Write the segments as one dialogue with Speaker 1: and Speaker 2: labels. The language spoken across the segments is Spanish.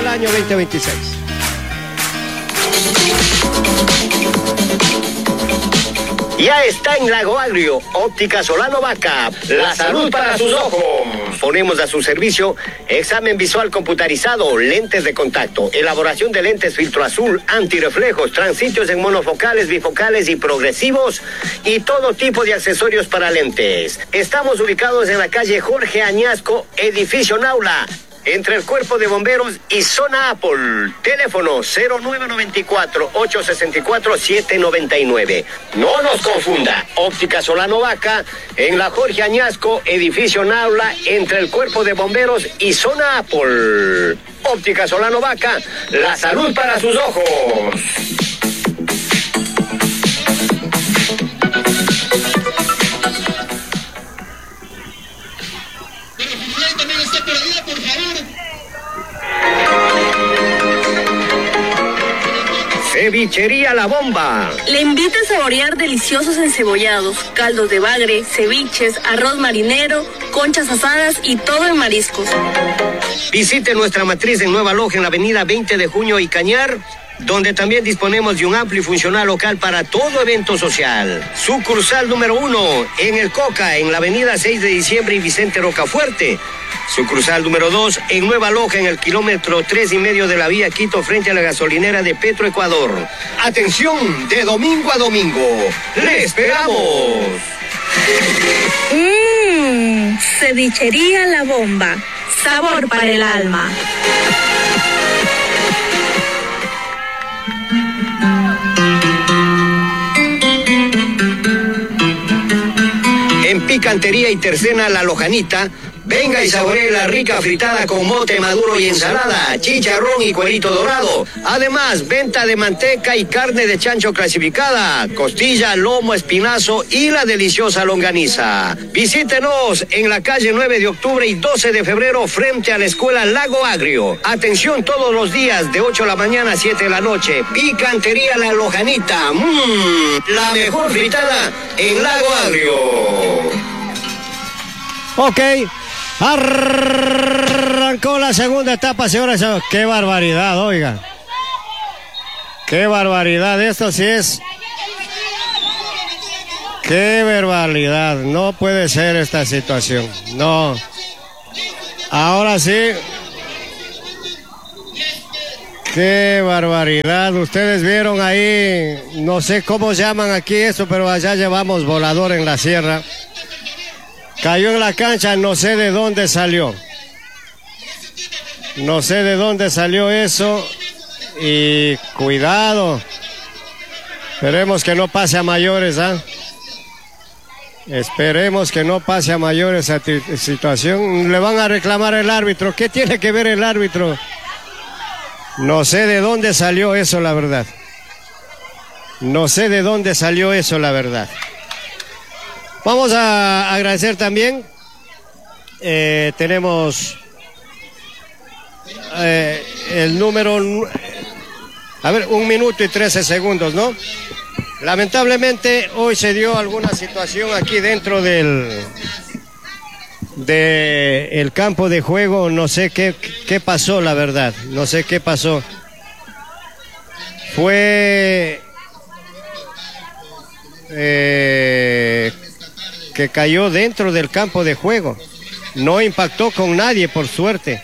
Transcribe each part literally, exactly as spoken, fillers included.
Speaker 1: año veinte veintiséis.
Speaker 2: Ya está en Lago Agrio, Óptica Solano Vaca, la salud para sus ojos. Ponemos a su servicio examen visual computarizado, lentes de contacto, elaboración de lentes filtro azul, antirreflejos, transitos en monofocales, bifocales y progresivos y todo tipo de accesorios para lentes. Estamos ubicados en la calle Jorge Añasco, edificio Naula, entre el Cuerpo de Bomberos y Zona Apple. Teléfono cero nueve nueve cuatro, ocho seis cuatro, siete nueve nueve. No nos confunda. Óptica Solano Vaca en la Jorge Añasco, edificio Naula, entre el Cuerpo de Bomberos y Zona Apple. Óptica Solano Vaca, la salud para sus ojos. Cevichería La Bomba.
Speaker 3: Le invita a saborear deliciosos encebollados, caldos de bagre, ceviches, arroz marinero, conchas asadas y todo en mariscos.
Speaker 2: Visite nuestra matriz en Nueva Loja en la avenida veinte de junio y Cañar, donde también disponemos de un amplio y funcional local para todo evento social. Sucursal número uno en El Coca, en la avenida seis de diciembre y Vicente Rocafuerte. Sucursal número dos en Nueva Loja, en el kilómetro tres y medio de la vía Quito, frente a la gasolinera de Petro Ecuador. Atención, de domingo a domingo, ¡le esperamos!
Speaker 3: Mmm, cevichería La Bomba, sabor para el alma.
Speaker 2: En Picantería y Tercena La Lojanita, venga y saboree la rica fritada con mote maduro y ensalada, chicharrón y cuerito dorado. Además, venta de manteca y carne de chancho clasificada, costilla, lomo, espinazo y la deliciosa longaniza. Visítenos en la calle nueve de octubre y doce de febrero frente a la escuela Lago Agrio. Atención todos los días de ocho de la mañana a siete de la noche. Picantería La Lojanita. Mmm, la mejor fritada en Lago Agrio.
Speaker 1: Ok. Arrancó la segunda etapa, señores. ¡Qué barbaridad, oiga! ¡Qué barbaridad! Esto sí es... ¡Qué barbaridad! No puede ser esta situación. No. Ahora sí. ¡Qué barbaridad! Ustedes vieron ahí, no sé cómo llaman aquí eso, pero allá llevamos volador en la sierra. Cayó en la cancha, no sé de dónde salió. No sé de dónde salió eso. Y cuidado. Esperemos que no pase a mayores, ¿ah? Esperemos que no pase a mayores esa situación. Le van a reclamar al árbitro. ¿Qué tiene que ver el árbitro? No sé de dónde salió eso, la verdad. No sé de dónde salió eso, la verdad. Vamos a agradecer también, eh, tenemos eh, el número, a ver, un minuto y trece segundos, ¿no? Lamentablemente hoy se dio alguna situación aquí dentro del, de el campo de juego, no sé qué, qué pasó, la verdad, no sé qué pasó. Fue... Eh, que cayó dentro del campo de juego. No impactó con nadie, por suerte.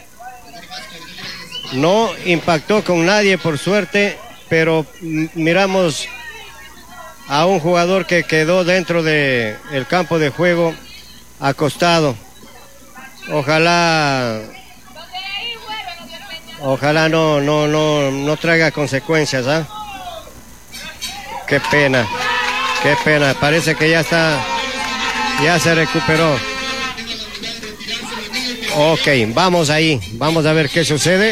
Speaker 1: No impactó con nadie, por suerte, pero miramos a un jugador que quedó dentro del campo de juego acostado. Ojalá ojalá no no no no traiga consecuencias, ¿ah? Qué pena. Qué pena, parece que ya está, ya se recuperó. Ok, vamos ahí, vamos a ver qué sucede.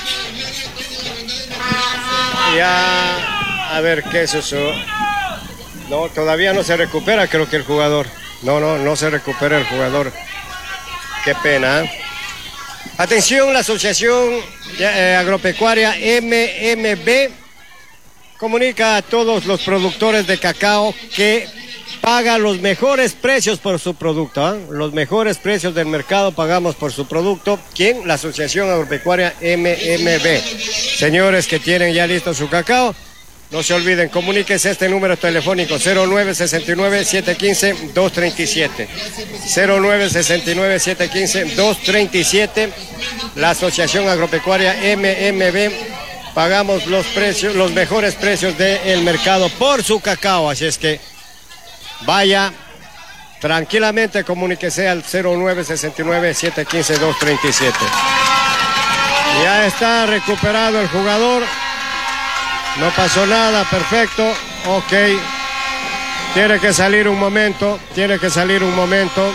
Speaker 1: Ya, a ver qué sucede. No, todavía no se recupera, creo que el jugador. No, no, no se recupera el jugador. Qué pena. Atención, la Asociación eh, Agropecuaria M M B comunica a todos los productores de cacao que paga los mejores precios por su producto, ¿eh? Los mejores precios del mercado pagamos por su producto. ¿Quién? La Asociación Agropecuaria M M B. Señores que tienen ya listo su cacao, no se olviden, comuníquese a este número telefónico cero nueve seis nueve, siete uno cinco, dos tres siete. cero nueve seis nueve, siete uno cinco, dos tres siete. La Asociación Agropecuaria M M B. Pagamos los precios, los mejores precios del mercado por su cacao. Así es que vaya tranquilamente, comuníquese al cero nueve seis nueve, siete uno cinco, dos tres siete. Ya está recuperado el jugador. No pasó nada, perfecto. Ok. Tiene que salir un momento, tiene que salir un momento.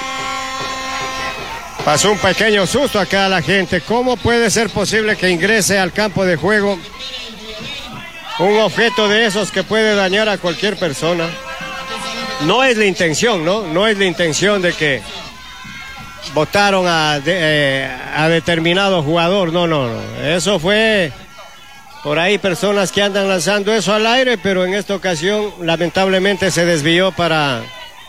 Speaker 1: Pasó un pequeño susto acá a la gente. ¿Cómo puede ser posible que ingrese al campo de juego un objeto de esos que puede dañar a cualquier persona? No es la intención, ¿no? No es la intención de que votaron a, de, eh, a determinado jugador. No, no, no. Eso fue por ahí personas que andan lanzando eso al aire, pero en esta ocasión lamentablemente se desvió para...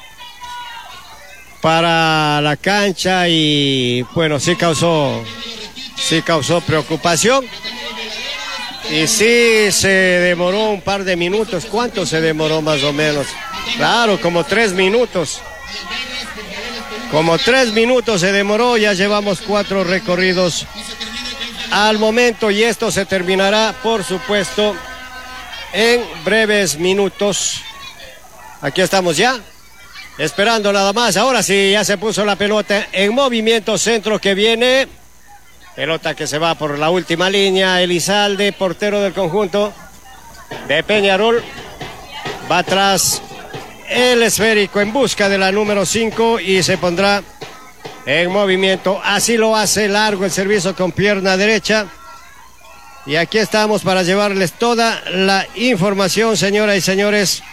Speaker 1: para la cancha y bueno, sí causó sí causó preocupación y sí se demoró un par de minutos. ¿Cuánto se demoró más o menos? Claro, como tres minutos como tres minutos se demoró. Ya llevamos cuatro recorridos al momento y esto se terminará, por supuesto, en breves minutos. Aquí estamos ya esperando nada más. Ahora sí, ya se puso la pelota en movimiento. Centro que viene. Pelota que se va por la última línea. Elizalde, portero del conjunto de Peñarol. Va atrás el esférico en busca de la número cinco y se pondrá en movimiento. Así lo hace, largo el servicio con pierna derecha. Y aquí estamos para llevarles toda la información, señoras y señores.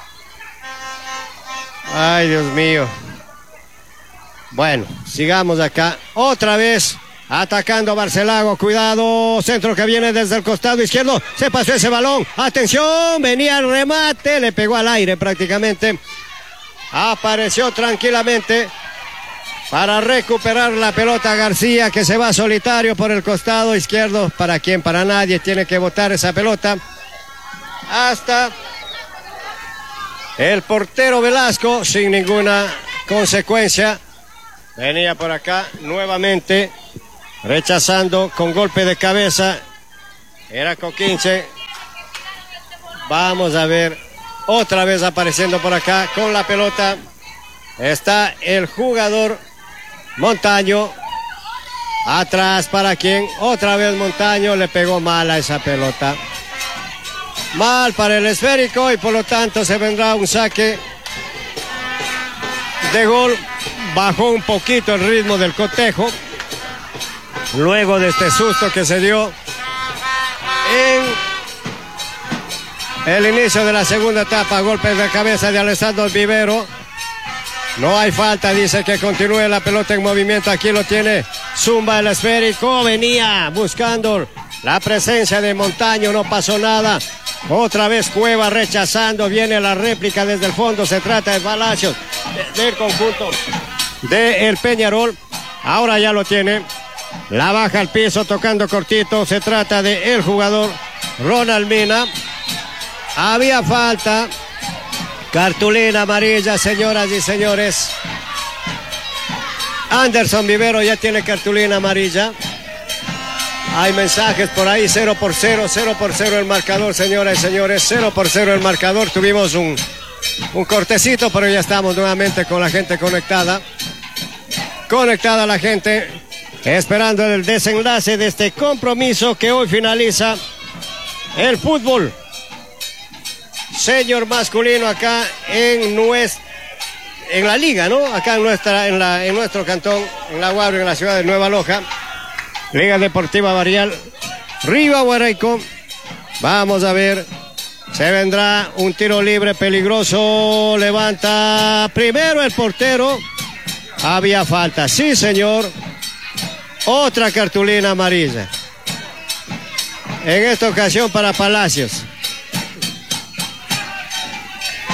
Speaker 1: Ay, Dios mío. Bueno, sigamos acá. Otra vez atacando Barcelago. Cuidado. Centro que viene desde el costado izquierdo. Se pasó ese balón. Atención. Venía el remate. Le pegó al aire prácticamente. Apareció tranquilamente para recuperar la pelota García, que se va solitario por el costado izquierdo. ¿Para quién? Para nadie. Tiene que botar esa pelota hasta el portero Velasco, sin ninguna consecuencia. Venía por acá nuevamente, rechazando con golpe de cabeza. Era Coquinche. Vamos a ver, otra vez apareciendo por acá con la pelota. Está el jugador Montaño. Atrás, ¿para quién? Otra vez Montaño. Le pegó mal a esa pelota. Mal para el esférico y por lo tanto se vendrá un saque de gol. Bajó un poquito el ritmo del cotejo luego de este susto que se dio en el inicio de la segunda etapa. Golpes de cabeza de Alessandro Vivero. No hay falta, dice que continúe la pelota en movimiento. Aquí lo tiene Zumba, el esférico. Venía buscando la presencia de Montaño, no pasó nada. Otra vez Cueva rechazando. Viene la réplica desde el fondo. Se trata de Palacios de, del conjunto de el Peñarol. Ahora ya lo tiene. La baja al piso tocando cortito. Se trata de el jugador Ronald Mina. Había falta. Cartulina amarilla, señoras y señores. Anderson Vivero ya tiene cartulina amarilla. Hay mensajes por ahí, cero por cero, cero por cero el marcador, señoras y señores, cero por cero el marcador. Tuvimos un, un cortecito, pero ya estamos nuevamente con la gente conectada. Conectada la gente, esperando el desenlace de este compromiso que hoy finaliza el fútbol señor masculino acá en nuestra, en la liga, ¿no? Acá en nuestra, en la, en nuestro cantón, en La Guabra, en la ciudad de Nueva Loja. Liga Deportiva Barrial, Riva Guaraico. Vamos a ver, se vendrá un tiro libre peligroso. Levanta primero el portero. Había falta, sí señor. Otra cartulina amarilla. En esta ocasión para Palacios.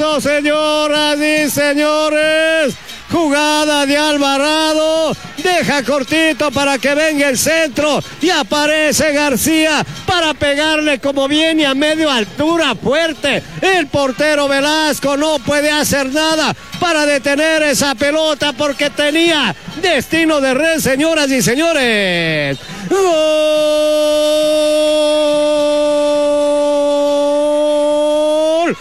Speaker 1: eso, señoras y señores. Jugada de Alvarado, deja cortito para que venga el centro y aparece García para pegarle como viene a media altura fuerte. El portero Velasco no puede hacer nada para detener esa pelota porque tenía destino de red, señoras y señores. ¡Gol!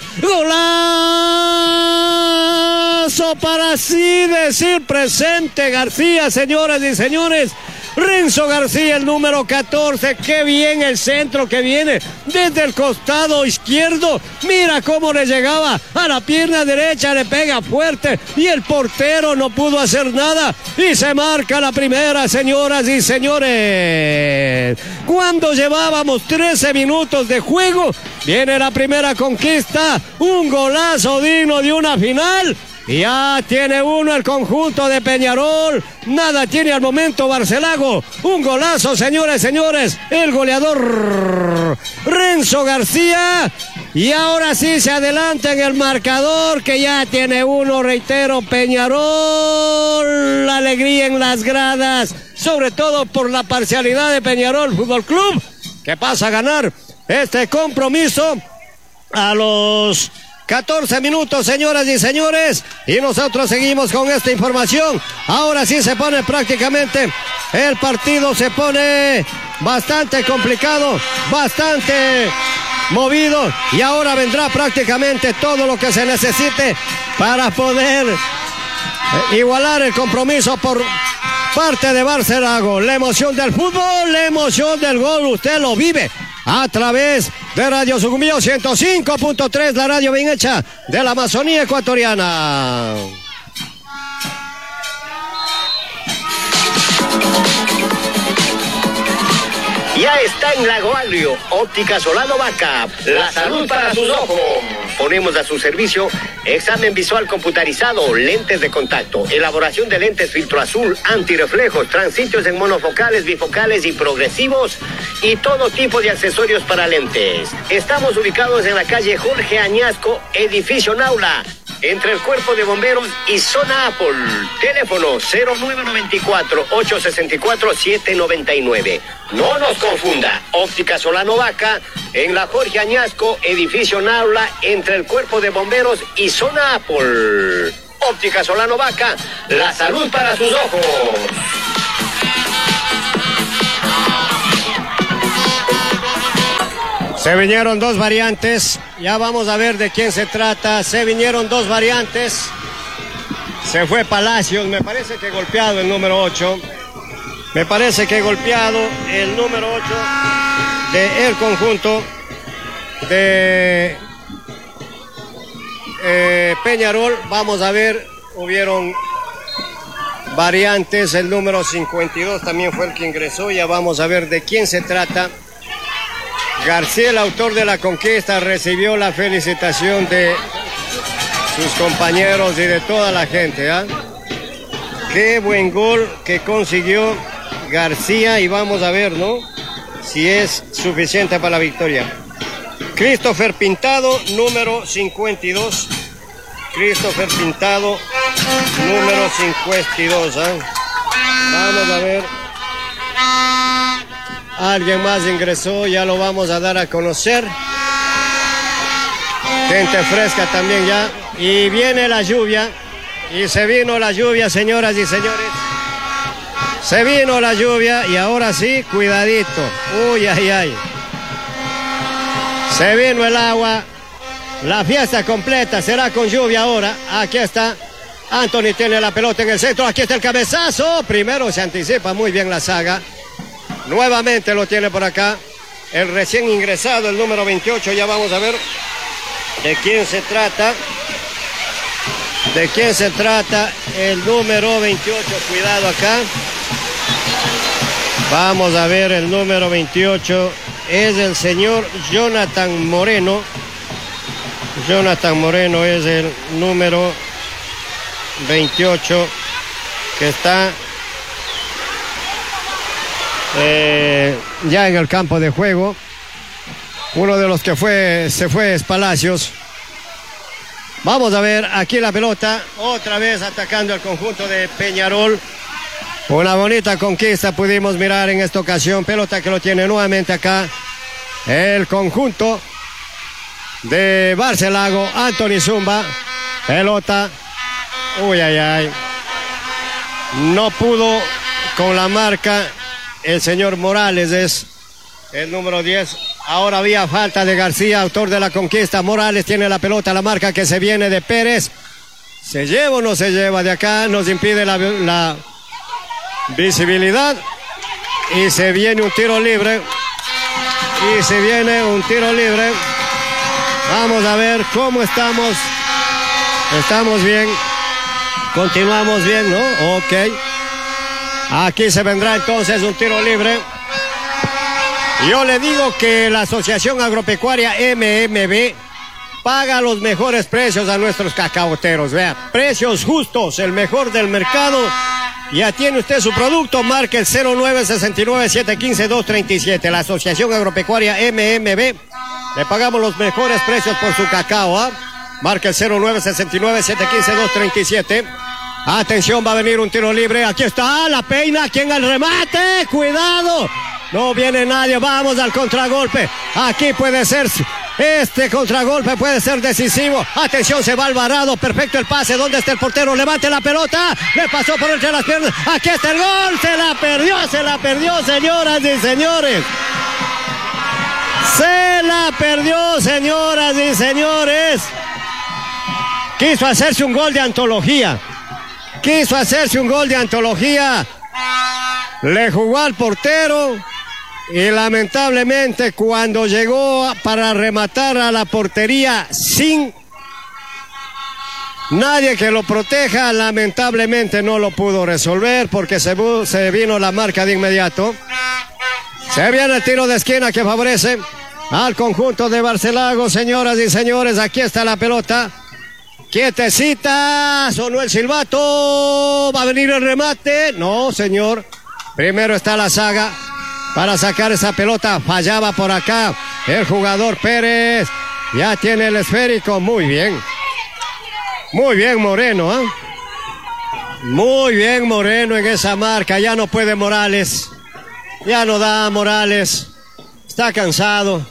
Speaker 1: ¡Golazo! Para así decir presente García, señoras y señores. Renzo García, el número catorce, qué bien el centro que viene desde el costado izquierdo. Mira cómo le llegaba a la pierna derecha, le pega fuerte y el portero no pudo hacer nada. Y se marca la primera, señoras y señores. Cuando llevábamos trece minutos de juego, viene la primera conquista, un golazo digno de una final. Ya tiene uno el conjunto de Peñarol. Nada tiene al momento Barcelago. Un golazo, señores, señores. El goleador Renzo García. Y ahora sí se adelanta en el marcador, que ya tiene uno, reitero, Peñarol. La alegría en las gradas, sobre todo por la parcialidad de Peñarol Fútbol Club, que pasa a ganar este compromiso a los catorce minutos, señoras y señores, y nosotros seguimos con esta información. Ahora sí se pone prácticamente, el partido se pone bastante complicado, bastante movido, y ahora vendrá prácticamente todo lo que se necesite para poder eh, igualar el compromiso por parte de Barcelago. La emoción del fútbol, la emoción del gol, usted lo vive a través de Radio Sucumbío ciento cinco punto tres, la radio bien hecha de la Amazonía ecuatoriana.
Speaker 2: Ya está en Lago Agrio, Óptica Solano Vaca, la salud para sus ojos. Ponemos a su servicio examen visual computarizado, lentes de contacto, elaboración de lentes filtro azul, antirreflejos, transitos en monofocales, bifocales y progresivos y todo tipo de accesorios para lentes. Estamos ubicados en la calle Jorge Añasco, edificio Naula, entre el Cuerpo de Bomberos y Zona Apple. Teléfono cero nueve nueve cuatro, ocho seis cuatro, siete nueve nueve. No nos confunda, Óptica Solano Vaca, en la Jorge Añasco, edificio Naula, entre el Cuerpo de Bomberos y Zona Apple. Óptica Solano Vaca, la salud para sus ojos.
Speaker 1: Se vinieron dos variantes, ya vamos a ver de quién se trata. Se vinieron dos variantes. Se fue Palacios, me parece que golpeado el número ocho. Me parece que golpeado el número ocho del conjunto de eh, Peñarol. Vamos a ver, hubieron variantes. El número cincuenta y dos también fue el que ingresó. Ya vamos a ver de quién se trata. García, el autor de la conquista, recibió la felicitación de sus compañeros y de toda la gente, ¿eh? Qué buen gol que consiguió García, y vamos a ver, ¿no?, si es suficiente para la victoria. Christopher Pintado, número cincuenta y dos. Christopher Pintado, número cincuenta y dos, ¿eh? Vamos a ver. Alguien más ingresó, ya lo vamos a dar a conocer. Gente fresca también ya. Y viene la lluvia. Y se vino la lluvia, señoras y señores. Se vino la lluvia y ahora sí, cuidadito. Uy, ay, ay. Se vino el agua. La fiesta completa será con lluvia ahora. Aquí está. Anthony tiene la pelota en el centro. Aquí está el cabezazo. Primero se anticipa muy bien la saga. Nuevamente lo tiene por acá el recién ingresado, el número veintiocho. Ya vamos a ver de quién se trata. De quién se trata el número veintiocho. Cuidado acá. Vamos a ver el número veintiocho. Es el señor Jonathan Moreno. Jonathan Moreno es el número veintiocho que está Eh, ya en el campo de juego. Uno de los que fue se fue es Palacios. Vamos a ver aquí la pelota, otra vez atacando el conjunto de Peñarol. Una bonita conquista pudimos mirar en esta ocasión. Pelota que lo tiene nuevamente acá el conjunto de Barcelago. Anthony Zumba. Pelota. Uy, ay, ay. No pudo con la marca el señor Morales, es el número diez. Ahora había falta de García, autor de la conquista. Morales tiene la pelota, la marca que se viene de Pérez. ¿Se lleva o no se lleva de acá? Nos impide la, la visibilidad. Y se viene un tiro libre. Y se viene un tiro libre. Vamos a ver cómo estamos. Estamos bien. Continuamos bien, ¿no? Ok. Aquí se vendrá entonces un tiro libre. Yo le digo que la Asociación Agropecuaria M M B paga los mejores precios a nuestros cacaoteros. Vea, precios justos, el mejor del mercado. Ya tiene usted su producto, marque el cero nueve seis nueve siete uno cinco dos tres siete. La Asociación Agropecuaria M M B. Le pagamos los mejores precios por su cacao, ¿ah? ¿eh? Marque el cero nueve seis nueve siete uno cinco dos tres siete. Atención, va a venir un tiro libre. Aquí está la peina, aquí en el remate. Cuidado. No viene nadie, vamos al contragolpe. Aquí puede ser, este contragolpe puede ser decisivo. Atención, se va Alvarado, perfecto el pase. ¿Dónde está el portero? Levante la pelota. Le pasó por entre las piernas. Aquí está el gol, se la perdió, se la perdió, señoras y señores. Se la perdió, señoras y señores. Quiso hacerse un gol de antología. Quiso hacerse un gol de antología. Le jugó al portero. Y lamentablemente cuando llegó para rematar a la portería sin nadie que lo proteja, lamentablemente no lo pudo resolver porque se, se vino la marca de inmediato. Se viene el tiro de esquina que favorece al conjunto de Barcelago, señoras y señores. Aquí está la pelota. Quietecita, sonó el silbato. Va a venir el remate. No, señor. Primero está la saga. Para sacar esa pelota, fallaba por acá el jugador Pérez. Ya tiene el esférico, muy bien. Muy bien Moreno, ¿eh? Muy bien Moreno en esa marca. Ya no puede Morales. Ya no da Morales. Está cansado.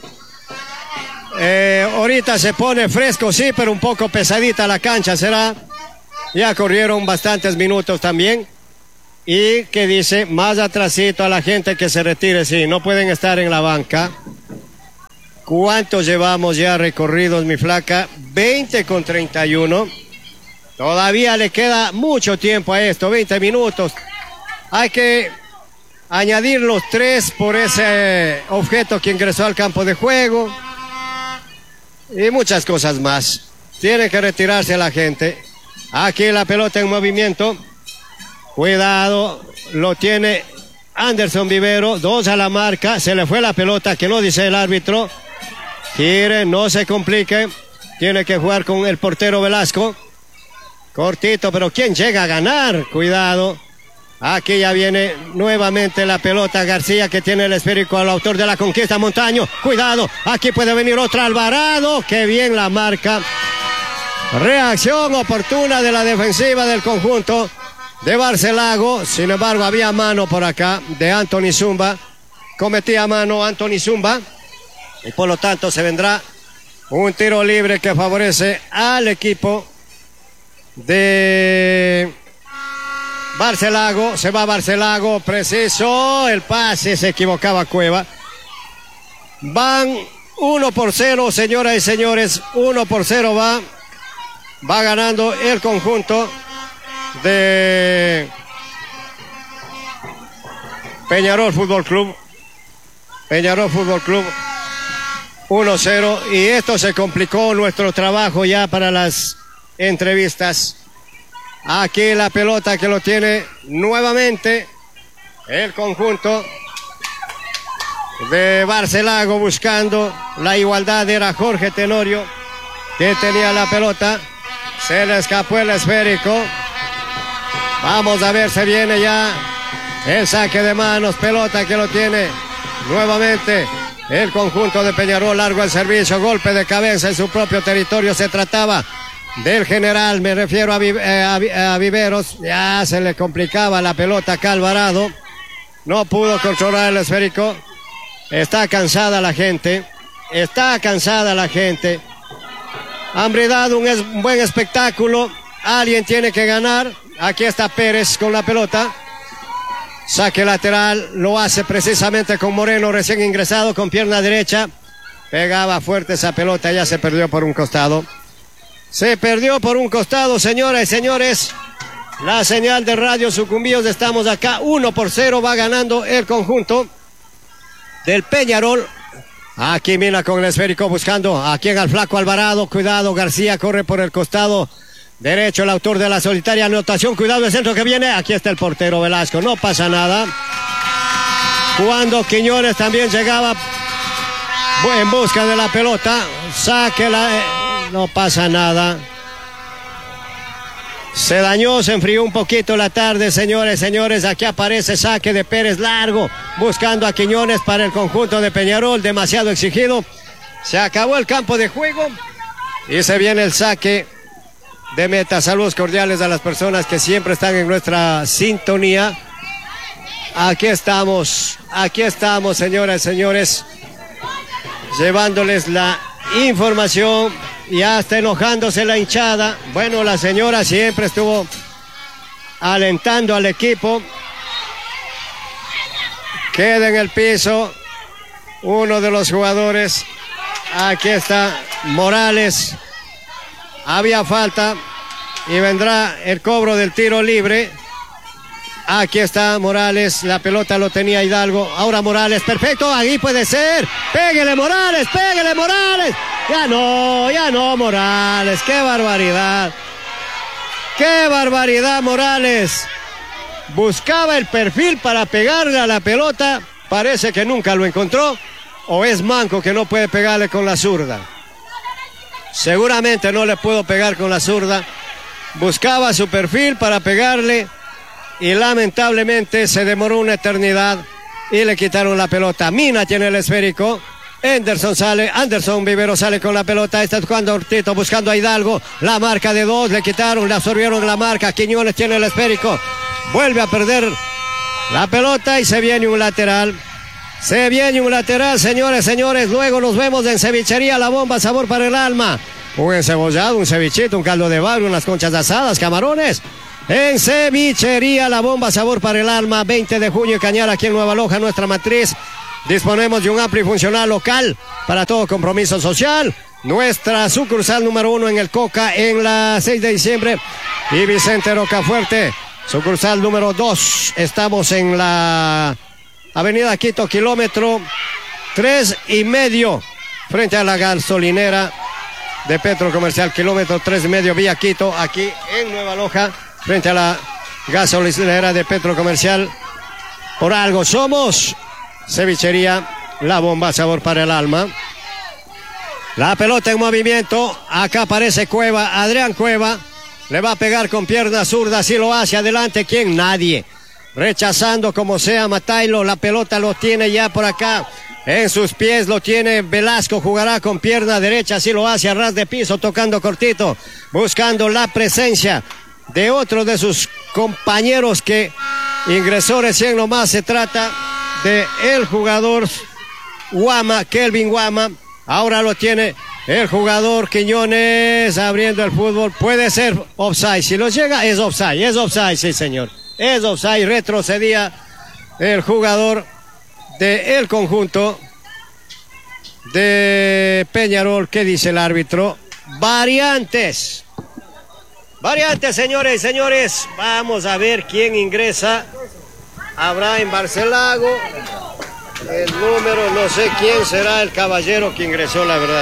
Speaker 1: Eh, ahorita se pone fresco, sí, pero un poco pesadita la cancha, ¿será? Ya corrieron bastantes minutos también. Y que dice, más atrasito a la gente que se retire, sí, no pueden estar en la banca. ¿Cuántos llevamos ya recorridos, mi flaca? veinte con treinta y uno. Todavía le queda mucho tiempo a esto, veinte minutos. Hay que añadir los tres por ese objeto que ingresó al campo de juego. Y muchas cosas más. Tiene que retirarse la gente. Aquí la pelota en movimiento. Cuidado, lo tiene Anderson Vivero, dos a la marca, se le fue la pelota, que no dice el árbitro. Gire, no se complique, tiene que jugar con el portero Velasco. Cortito, pero ¿quién llega a ganar? Cuidado, aquí ya viene nuevamente la pelota García, que tiene el esférico al autor de la conquista, Montaño. Cuidado, aquí puede venir otra Alvarado, qué bien la marca. Reacción oportuna de la defensiva del conjunto de Barcelago. Sin embargo había mano por acá de Anthony Zumba, cometía mano Anthony Zumba y por lo tanto se vendrá un tiro libre que favorece al equipo de Barcelago. Se va Barcelago, preciso el pase, se equivocaba Cueva. Van uno por cero, señoras y señores, uno por cero va va ganando el conjunto de Peñarol Fútbol Club. Peñarol Fútbol Club uno cero, y esto se complicó nuestro trabajo ya para las entrevistas. Aquí la pelota que lo tiene nuevamente el conjunto de Barcelago, buscando la igualdad. Era Jorge Tenorio que tenía la pelota, se le escapó el esférico. Vamos a ver, se viene ya el saque de manos, pelota que lo tiene nuevamente el conjunto de Peñarol. Largo el servicio, golpe de cabeza en su propio territorio. Se trataba del general, me refiero a, eh, a, a Viveros. Ya se le complicaba la pelota acá a Alvarado. No pudo controlar el esférico. Está cansada la gente. Está cansada la gente. Han brindado un, es, un buen espectáculo. Alguien tiene que ganar. Aquí está Pérez con la pelota. Saque lateral. Lo hace precisamente con Moreno, recién ingresado, con pierna derecha. Pegaba fuerte esa pelota. Ya se perdió por un costado. Se perdió por un costado, señoras y señores. La señal de Radio Sucumbíos, estamos acá. Uno por cero va ganando el conjunto del Peñarol. Aquí Mina con el esférico buscando aquí al flaco Alvarado. Cuidado, García corre por el costado derecho, el autor de la solitaria anotación. Cuidado el centro que viene. Aquí está el portero Velasco. No pasa nada. Cuando Quiñones también llegaba en busca de la pelota. Saque la... No pasa nada. Se dañó, se enfrió un poquito la tarde, señores, señores. Aquí aparece saque de Pérez largo, buscando a Quiñones para el conjunto de Peñarol. Demasiado exigido. Se acabó el campo de juego y se viene el saque de meta. Saludos cordiales a las personas que siempre están en nuestra sintonía. Aquí estamos, aquí estamos, señoras y señores, llevándoles la información. Ya está enojándose la hinchada. Bueno, la señora siempre estuvo alentando al equipo. Queda en el piso uno de los jugadores. Aquí está Morales. Había falta y vendrá el cobro del tiro libre. Aquí está Morales, la pelota lo tenía Hidalgo. Ahora Morales, perfecto, ahí puede ser. Péguele Morales, péguele Morales. Ya no, ya no Morales, qué barbaridad. Qué barbaridad Morales. Buscaba el perfil para pegarle a la pelota. Parece que nunca lo encontró. O es manco que no puede pegarle con la zurda. Seguramente no le puedo pegar con la zurda. Buscaba su perfil para pegarle. Y lamentablemente se demoró una eternidad y le quitaron la pelota. Mina tiene el esférico. Anderson sale, Anderson Vivero sale con la pelota. Está jugando Ortito buscando a Hidalgo. La marca de dos, le quitaron, le absorbieron la marca. Quiñones tiene el esférico. Vuelve a perder la pelota y se viene un lateral. Se viene un lateral, señores, señores. Luego nos vemos en Cevichería La Bomba, sabor para el alma. Un encebollado, un cevichito, un caldo de barrio, unas conchas asadas, camarones. En Cevichería La Bomba, sabor para el alma, veinte de junio, Cañar, aquí en Nueva Loja, nuestra matriz. Disponemos de un amplio y funcional local para todo compromiso social. Nuestra sucursal número uno en el Coca, en la seis de diciembre. Y Vicente Rocafuerte, sucursal número dos. Estamos en la avenida Quito, kilómetro tres y medio, frente a la gasolinera de Petro Comercial, kilómetro tres y medio, vía Quito, aquí en Nueva Loja. Frente a la gasolinera de Petro Comercial. Por algo somos Cevichería La Bomba, sabor para el alma. La pelota en movimiento. Acá aparece Cueva, Adrián Cueva. Le va a pegar con pierna zurda. Si lo hace adelante, ¿quién? Nadie. Rechazando como sea Matailo. La pelota lo tiene ya por acá. En sus pies lo tiene Velasco. Jugará con pierna derecha. Si lo hace a ras de piso, tocando cortito. Buscando la presencia de otro de sus compañeros que ingresó recién nomás. Se trata de el jugador Guama, Kelvin Guama. Ahora lo tiene el jugador Quiñones abriendo el fútbol. Puede ser offside. Si lo llega, es offside. Es offside, sí, señor. Es offside. Retrocedía el jugador del conjunto de Peñarol. ¿Qué dice el árbitro? Variantes. Variantes, señores y señores. Vamos a ver quién ingresa. Abraham Barcelago. El número, no sé quién será el caballero que ingresó, la verdad.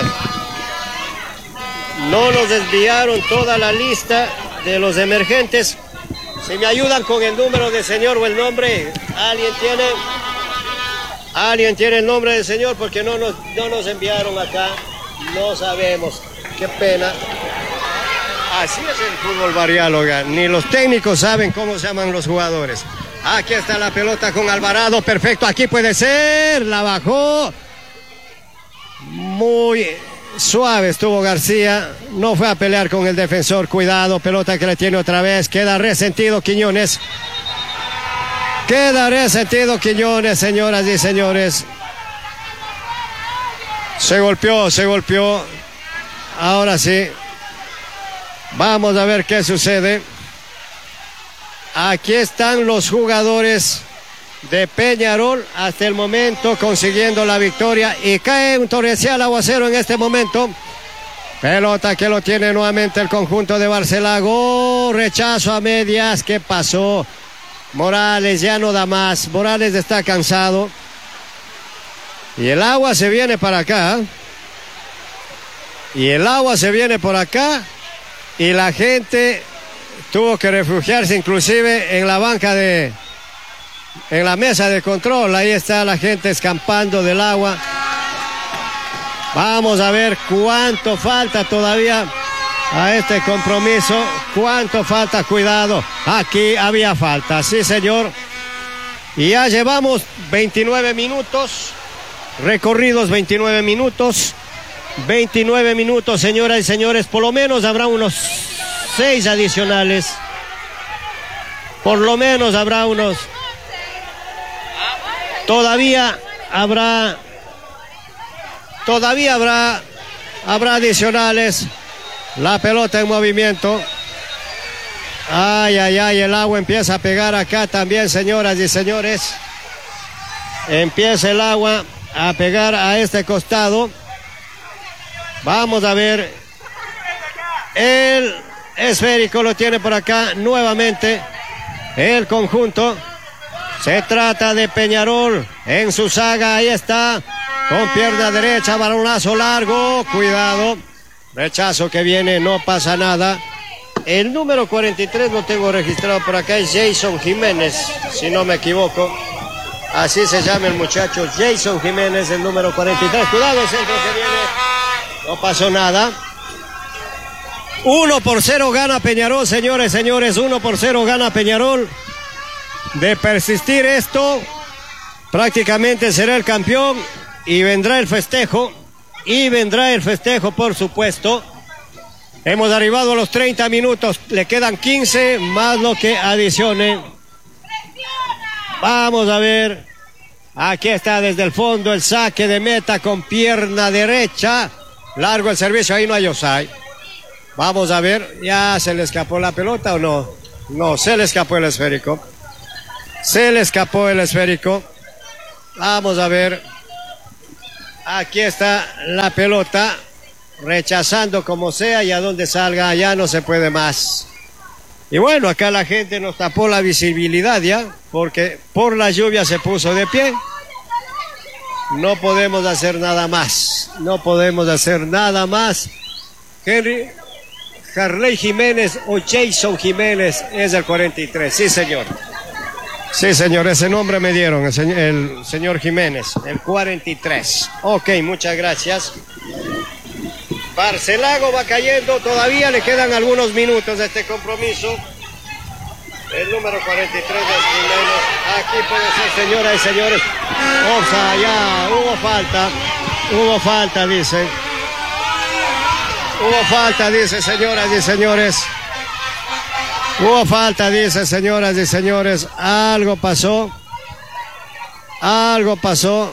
Speaker 1: No nos desviaron toda la lista de los emergentes. Si me ayudan con el número del señor o el nombre. ¿Alguien tiene? ¿Alguien tiene el nombre del señor? Porque no nos, no nos enviaron acá. No sabemos. Qué pena. Así es el fútbol variáloga. Ni los técnicos saben cómo se llaman los jugadores. Aquí está la pelota con Alvarado. Perfecto, aquí puede ser. La bajó. Muy Suave estuvo García, no fue a pelear con el defensor. Cuidado, pelota que le tiene otra vez. Queda resentido Quiñones. Queda resentido Quiñones, señoras y señores. Se golpeó, se golpeó. Ahora sí. Vamos a ver qué sucede. Aquí están los jugadores de Peñarol hasta el momento consiguiendo la victoria, y cae un torrencial aguacero en este momento. Pelota que lo tiene nuevamente el conjunto de Barcelago. Rechazo a medias. ¿Qué pasó? Morales ya no da más. Morales está cansado. Y el agua se viene para acá. Y el agua se viene por acá. Y la gente tuvo que refugiarse inclusive en la banca de... en la mesa de control. Ahí está la gente escampando del agua. Vamos a ver cuánto falta todavía a este compromiso. Cuánto falta, cuidado. Aquí había falta, sí señor. Y ya llevamos veintinueve minutos. Recorridos veintinueve minutos. veintinueve minutos, señoras y señores. Por lo menos habrá unos seis adicionales. Por lo menos habrá unos... Todavía habrá, todavía habrá, habrá adicionales. La pelota en movimiento. Ay, ay, ay, el agua empieza a pegar acá también, señoras y señores. Empieza el agua a pegar a este costado. Vamos a ver. El esférico lo tiene por acá nuevamente el conjunto. Se trata de Peñarol en su saga. Ahí está. Con pierna derecha, balonazo largo. Cuidado. Rechazo que viene, no pasa nada. El número cuarenta y tres lo tengo registrado por acá. Es Jason Jiménez, si no me equivoco. Así se llama el muchacho. Jason Jiménez, el número cuarenta y tres. Cuidado, el centro que viene. No pasó nada. uno por cero gana Peñarol, señores, señores. uno por cero gana Peñarol. De persistir esto, prácticamente será el campeón, y vendrá el festejo, y vendrá el festejo, por supuesto. Hemos arribado a los treinta minutos, le quedan quince más lo que adicione. Vamos a ver, aquí está desde el fondo el saque de meta con pierna derecha, largo el servicio, ahí no hay offside. Vamos a ver, ¿ya se le escapó la pelota o no? No, se le escapó el esférico. Se le escapó el esférico. Vamos a ver. Aquí está la pelota. Rechazando como sea, y a donde salga ya no se puede más. Y bueno, acá la gente nos tapó la visibilidad ya, porque por la lluvia se puso de pie. No podemos hacer nada más. No podemos hacer nada más. Henry Harley Jiménez o Jason Jiménez es el cuarenta y tres. Sí, señor. Sí, señor, ese nombre me dieron, el señor, el señor Jiménez, el cuarenta y tres. Ok, muchas gracias. Barcelago va cayendo, todavía le quedan algunos minutos de este compromiso. El número cuarenta y tres es Jiménez. Aquí puede ser, señoras y señores. Osa, ya, hubo falta. Hubo falta, dice. Hubo falta, dice, señoras y señores. Hubo falta, dice, señoras y señores. Algo pasó. Algo pasó.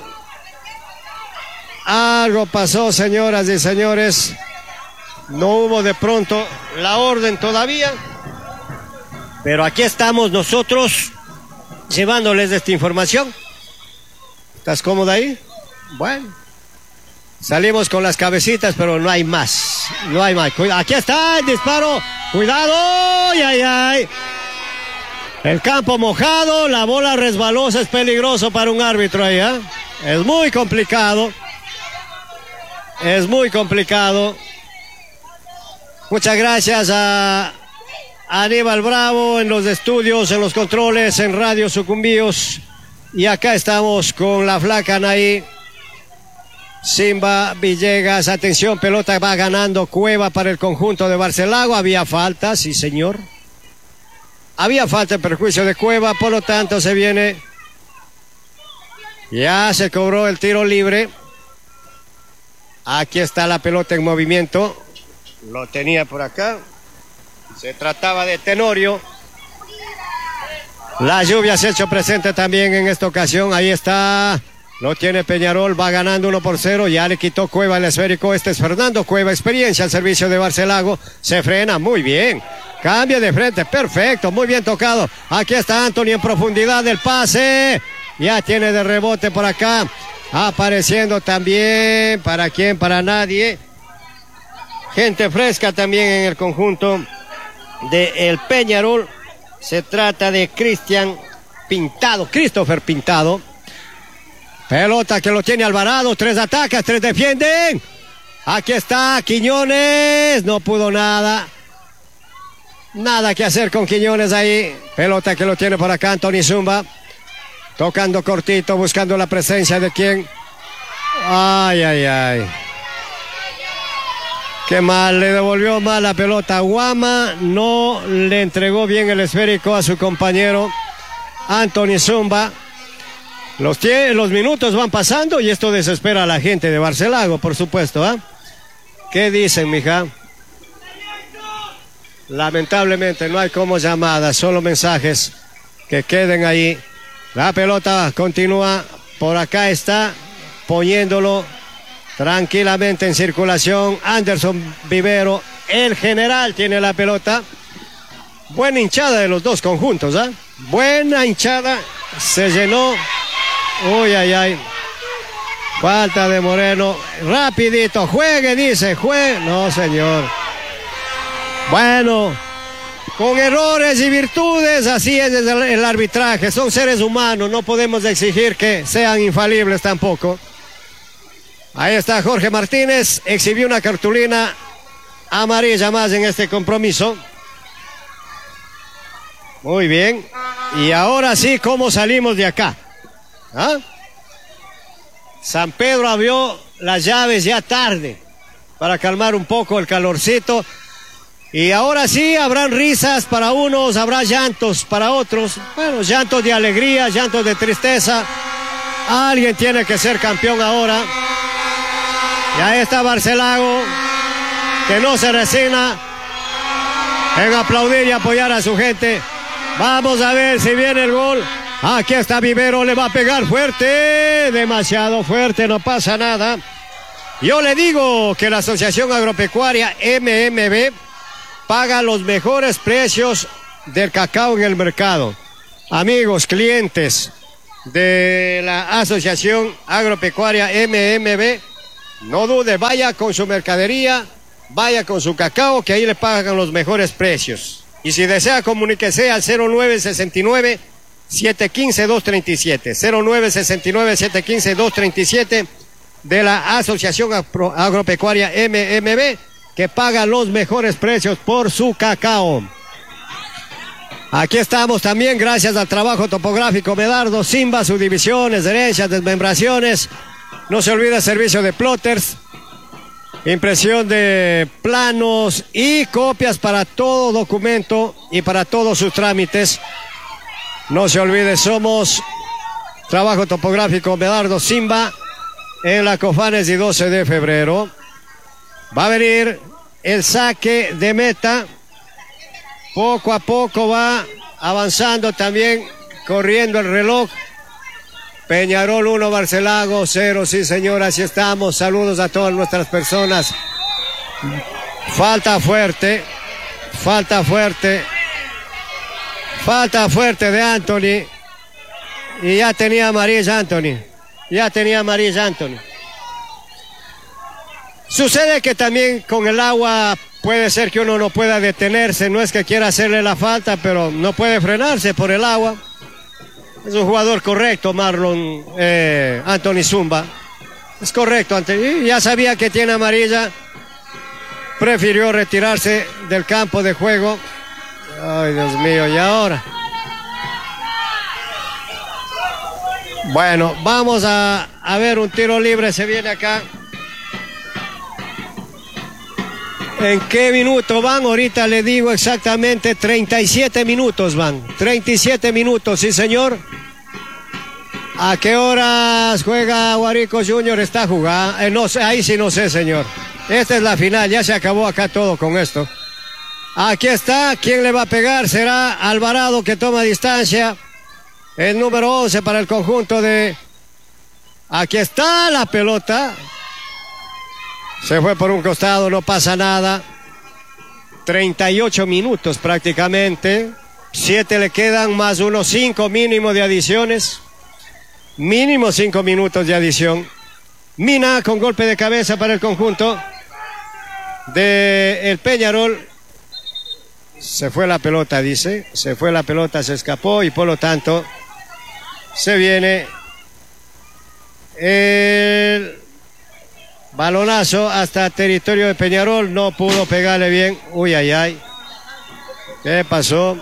Speaker 1: Algo pasó, señoras y señores. No hubo de pronto la orden todavía. Pero aquí estamos nosotros llevándoles esta información. ¿Estás cómoda ahí? Bueno. Salimos con las cabecitas, pero no hay más. No hay más. Cuidado. Aquí está el disparo. Cuidado. Ay, ay, ay. El campo mojado. La bola resbalosa. Es peligroso para un árbitro ahí, ¿eh? Es muy complicado. Es muy complicado. Muchas gracias a Aníbal Bravo en los estudios, en los controles, en Radio Sucumbíos. Y acá estamos con la flaca Anaí. Simba Villegas, atención, pelota va ganando Cueva para el conjunto de Barcelago. Había falta, sí señor. Había falta en perjuicio de Cueva, por lo tanto se viene. Ya se cobró el tiro libre. Aquí está la pelota en movimiento. Lo tenía por acá. Se trataba de Tenorio. La lluvia se ha hecho presente también en esta ocasión. Ahí está. Lo tiene Peñarol. Va ganando uno por cero. Ya le quitó Cueva el esférico. Este es Fernando Cueva. Experiencia al servicio de Barcelago. Se frena muy bien. Cambia de frente. Perfecto. Muy bien tocado. Aquí está Anthony en profundidad del pase. Ya tiene de rebote por acá. Apareciendo también. ¿Para quién? Para nadie. Gente fresca también en el conjunto de el Peñarol. Se trata de Cristian Pintado, Christopher Pintado. Pelota que lo tiene Alvarado. Tres atacan, tres defienden. Aquí está Quiñones. No pudo nada. Nada que hacer con Quiñones ahí. Pelota que lo tiene por acá Anthony Zumba. Tocando cortito, buscando la presencia de quién. Ay, ay, ay. Qué mal, le devolvió mal la pelota. Guama no le entregó bien el esférico a su compañero Anthony Zumba. Los, los minutos van pasando y esto desespera a la gente de Barcelago, por supuesto, ¿eh? ¿Qué dicen, mija? Lamentablemente no hay como llamadas, solo mensajes que queden ahí. La pelota continúa, por acá está, poniéndolo tranquilamente en circulación. Anderson Vivero, el general, tiene la pelota. Buena hinchada de los dos conjuntos, ¿eh? Buena hinchada, se llenó. Uy, ay, ay. Falta de Moreno, rapidito, juegue, dice, juegue. No, señor. Bueno, con errores y virtudes, así es el, el arbitraje. Son seres humanos, no podemos exigir que sean infalibles tampoco. Ahí está Jorge Martínez, exhibió una cartulina amarilla más en este compromiso. Muy bien. Y ahora sí, ¿cómo salimos de acá? ¿Ah? San Pedro abrió las llaves ya tarde para calmar un poco el calorcito. Y ahora sí, habrán risas para unos, habrá llantos para otros. Bueno, llantos de alegría, llantos de tristeza. Alguien tiene que ser campeón ahora. Y ahí está Barcelago, que no se resigna en aplaudir y apoyar a su gente. Vamos a ver si viene el gol. Aquí está Vivero, le va a pegar fuerte, demasiado fuerte, no pasa nada. Yo le digo que la Asociación Agropecuaria M M B paga los mejores precios del cacao en el mercado. Amigos, clientes de la Asociación Agropecuaria M M B, no dude, vaya con su mercadería, vaya con su cacao, que ahí le pagan los mejores precios. Y si desea, comuníquese al cero nueve sesenta y nueve, siete uno cinco, dos tres siete, cero nueve sesenta y nueve, siete uno cinco, dos tres siete de la Asociación Agropecuaria M M B, que paga los mejores precios por su cacao. Aquí estamos también gracias al trabajo topográfico Medardo Simba, subdivisiones, herencias, desmembraciones. No se olvide el servicio de plotters, impresión de planos y copias para todo documento y para todos sus trámites. No se olvide, somos trabajo topográfico Medardo Simba en la Cofanes y doce de febrero. Va a venir el saque de meta. Poco a poco va avanzando también, corriendo el reloj. Peñarol uno, Barcelago cero, sí señor, así estamos. Saludos a todas nuestras personas. Falta fuerte, falta fuerte, falta fuerte de Anthony. Y ya tenía amarilla Anthony, ya tenía amarilla Anthony. Sucede que también con el agua puede ser que uno no pueda detenerse, no es que quiera hacerle la falta, pero no puede frenarse por el agua. Es un jugador correcto, Marlon eh, Anthony Zumba. Es correcto, Anthony. Ya sabía que tiene amarilla. Prefirió retirarse del campo de juego. Ay, Dios mío, ¿y ahora? Bueno, vamos a, a ver un tiro libre. Se viene acá. ¿En qué minuto van? Ahorita le digo exactamente, treinta y siete minutos van. treinta y siete minutos, sí señor. ¿A qué horas juega Guarico Junior? Está jugando. Eh, no sé, ahí sí no sé, señor. Esta es la final, ya se acabó acá todo con esto. Aquí está, ¿quién le va a pegar? Será Alvarado, que toma distancia. El número once para el conjunto de... Aquí está la pelota. Se fue por un costado, no pasa nada. treinta y ocho minutos prácticamente. siete le quedan, más unos cinco mínimo de adiciones. Mínimo cinco minutos de adición. Mina con golpe de cabeza para el conjunto de el Peñarol. Se fue la pelota, dice. Se fue la pelota, se escapó y por lo tanto se viene el balonazo hasta territorio de Peñarol. No pudo pegarle bien. Uy, ay, ay. ¿Qué pasó?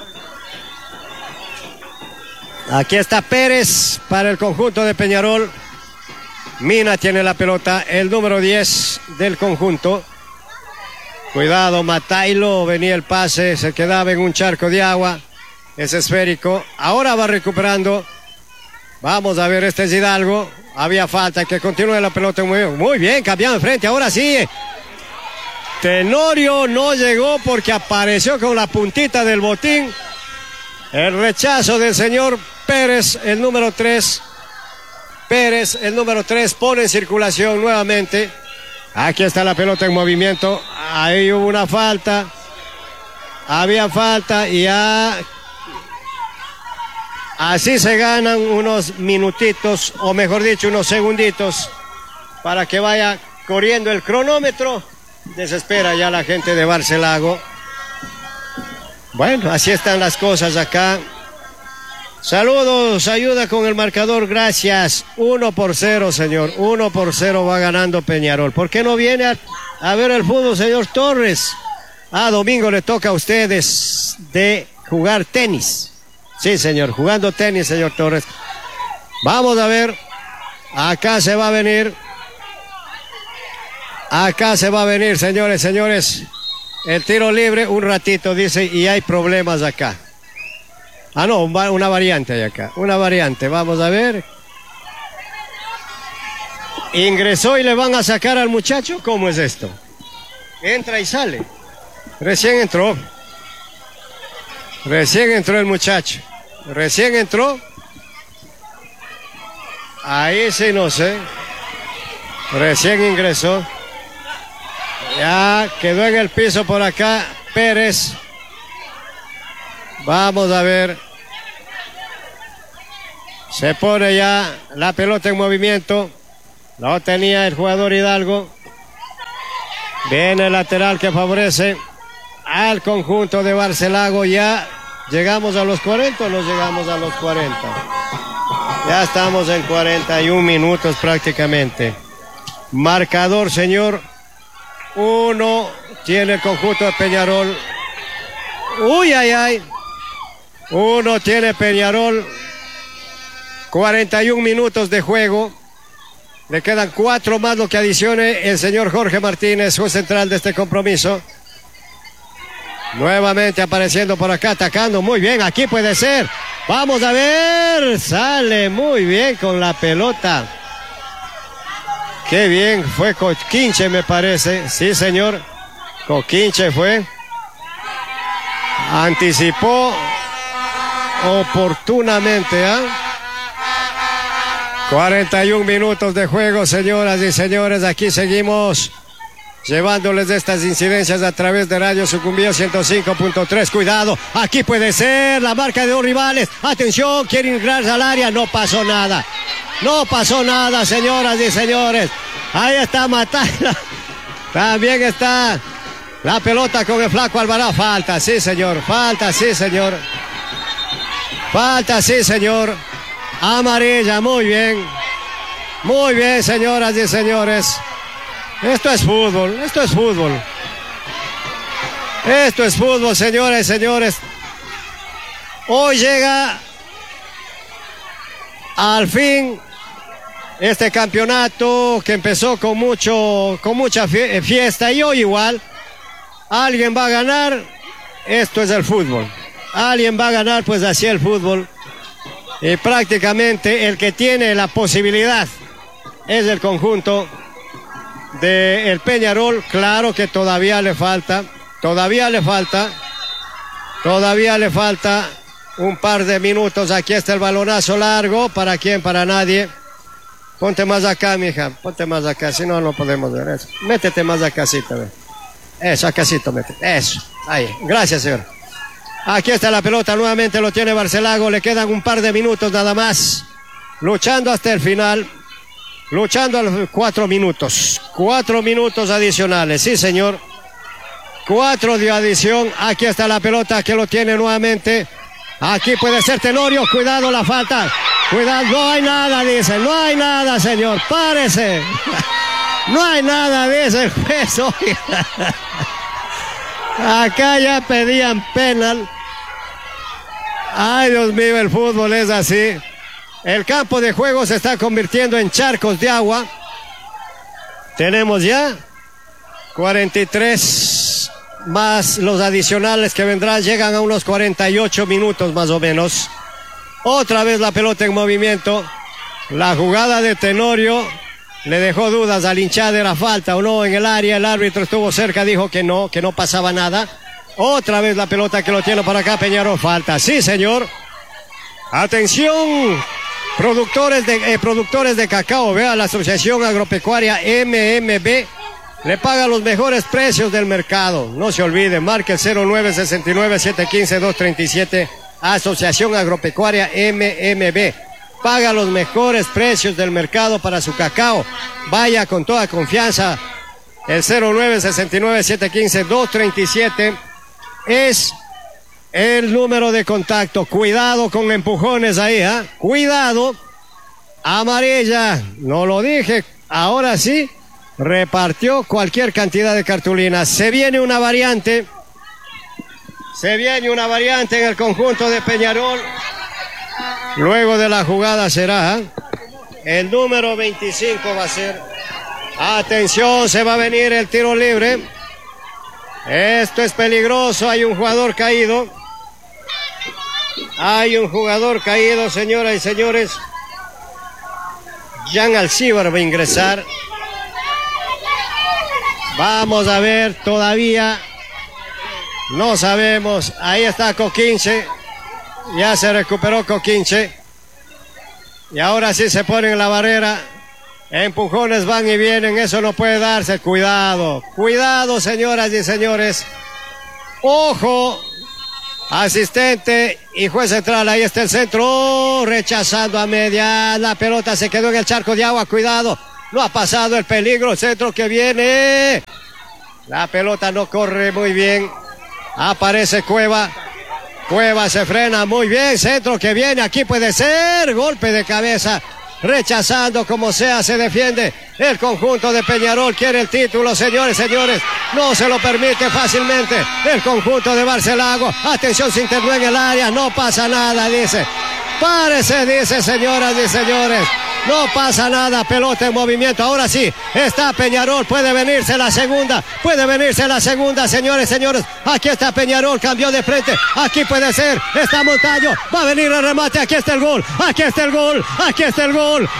Speaker 1: Aquí está Pérez para el conjunto de Peñarol. Mina tiene la pelota, el número diez del conjunto. Cuidado, Matailo, venía el pase, se quedaba en un charco de agua. Es esférico, ahora va recuperando. Vamos a ver, este es Hidalgo. Había falta, que continúe la pelota. Muy, muy bien, cambiando de frente, ahora sí. Tenorio no llegó porque apareció con la puntita del botín. El rechazo del señor Pérez, el número tres. Pérez, el número tres, pone en circulación nuevamente. Aquí está la pelota en movimiento. Ahí hubo una falta. Había falta y ya... Así se ganan unos minutitos, o mejor dicho, unos segunditos, para que vaya corriendo el cronómetro. Desespera ya la gente de Barcelago. Bueno, así están las cosas acá. Saludos, ayuda con el marcador, gracias. Uno por cero, señor. Uno por cero va ganando Peñarol. ¿Por qué no viene a, a ver el fútbol, señor Torres? Ah, domingo le toca a ustedes de jugar tenis. Sí, señor, jugando tenis, señor Torres. Vamos a ver. Acá se va a venir. Acá se va a venir, señores, señores. El tiro libre, un ratito, dice, y hay problemas acá. Ah, no, una variante hay acá. Una variante, vamos a ver. Ingresó y le van a sacar al muchacho. ¿Cómo es esto? Entra y sale. Recién entró. Recién entró el muchacho. Recién entró. Ahí sí no sé. Recién ingresó. Ya quedó en el piso por acá Pérez. Vamos a ver. Se pone ya la pelota en movimiento. Lo tenía el jugador Hidalgo. Viene el lateral que favorece al conjunto de Barcelago. Ya llegamos a los cuarenta o no llegamos a los cuarenta. Ya estamos en cuarenta y un minutos prácticamente. Marcador, señor. Uno tiene el conjunto de Peñarol. Uy, ay, ay. Uno tiene Peñarol. cuarenta y un minutos de juego. Le quedan cuatro más lo que adicione el señor Jorge Martínez, juez central de este compromiso. Nuevamente apareciendo por acá, atacando. Muy bien, aquí puede ser. Vamos a ver. Sale muy bien con la pelota. Qué bien, fue Coquinche, me parece. Sí, señor. Coquinche fue. Anticipó oportunamente, ¿ah? ¿eh? cuarenta y un minutos de juego, señoras y señores. Aquí seguimos llevándoles estas incidencias a través de Radio Sucumbíos ciento cinco punto tres. Cuidado, aquí puede ser la marca de dos rivales. Atención, quieren ingresar al área. No pasó nada. No pasó nada, señoras y señores. Ahí está Matala. También está la pelota con el flaco Alvarado. Falta, sí, señor. Falta, sí, señor. Falta, sí, señor. Amarilla, muy bien. Muy bien, señoras y señores. Esto es fútbol, esto es fútbol. Esto es fútbol, señoras y señores. Hoy llega al fin este campeonato que empezó con mucho, con mucha fiesta, y hoy igual alguien va a ganar. Esto es el fútbol. Alguien va a ganar, pues así el fútbol. Y prácticamente el que tiene la posibilidad es el conjunto del Peñarol. Claro que todavía le falta, todavía le falta, todavía le falta un par de minutos. Aquí está el balonazo largo. ¿Para quién? Para nadie. Ponte más acá, mija, ponte más acá, si no, no podemos ver eso. Métete más acá, sí, ve. Eso, acácito, métete, eso, ahí, gracias, señor. Aquí está la pelota, nuevamente lo tiene Barcelago, le quedan un par de minutos nada más. Luchando hasta el final, luchando a los cuatro minutos, cuatro minutos adicionales, sí, señor. Cuatro de adición, aquí está la pelota que lo tiene nuevamente. Aquí puede ser Tenorio, cuidado la falta. Cuidado, no hay nada, dice, no hay nada, señor, párese. No hay nada, dice el juez. Acá ya pedían penal. Ay, Dios mío, el fútbol es así. El campo de juego se está convirtiendo en charcos de agua. Tenemos ya cuarenta y tres más los adicionales que vendrán. Llegan a unos cuarenta y ocho minutos más o menos. Otra vez la pelota en movimiento. La jugada de Tenorio le dejó dudas al hincha de la falta o no en el área. El árbitro estuvo cerca, dijo que no, que no pasaba nada. Otra vez la pelota que lo tiene para acá Peñarol. Falta, sí, señor. Atención, productores de, eh, productores de cacao. Vea, la Asociación Agropecuaria M M B le paga los mejores precios del mercado. No se olvide, marque el cero nueve seis nueve siete uno cinco dos tres siete. Asociación Agropecuaria M M B. Paga los mejores precios del mercado para su cacao. Vaya con toda confianza. El cero nueve seis nueve siete uno cinco dos tres siete es el número de contacto. Cuidado con empujones ahí, ¿eh? Cuidado. Amarilla. No lo dije. Ahora sí. Repartió cualquier cantidad de cartulinas. Se viene una variante. Se viene una variante en el conjunto de Peñarol. Luego de la jugada será el número veinticinco va a ser. Atención, se va a venir el tiro libre. Esto es peligroso, hay un jugador caído. Hay un jugador caído, señoras y señores. Jan Alcibar va a ingresar. Vamos a ver, todavía no sabemos. Ahí está Coquinche. Ya se recuperó Coquinche. Y ahora sí se pone en la barrera. Empujones van y vienen. Eso no puede darse. Cuidado. Cuidado, señoras y señores. Ojo. Asistente y juez central. Ahí está el centro. Oh, rechazando a media. La pelota se quedó en el charco de agua. Cuidado. No ha pasado el peligro. Centro que viene. La pelota no corre muy bien. Aparece Cueva. Cueva se frena muy bien. Centro que viene. Aquí puede ser. Golpe de cabeza. Rechazando como sea. Se defiende el conjunto de Peñarol. Quiere el título, señores, señores. No se lo permite fácilmente el conjunto de Barcelago. Atención, se internó en el área. No pasa nada, dice. Párese, dice, señoras y señores. No pasa nada, pelota en movimiento. Ahora sí, está Peñarol. Puede venirse la segunda. Puede venirse la segunda, señores, señores. Aquí está Peñarol, cambió de frente. Aquí puede ser. Está Montaño. Va a venir el remate. Aquí está el gol. Aquí está el gol. Aquí está el gol.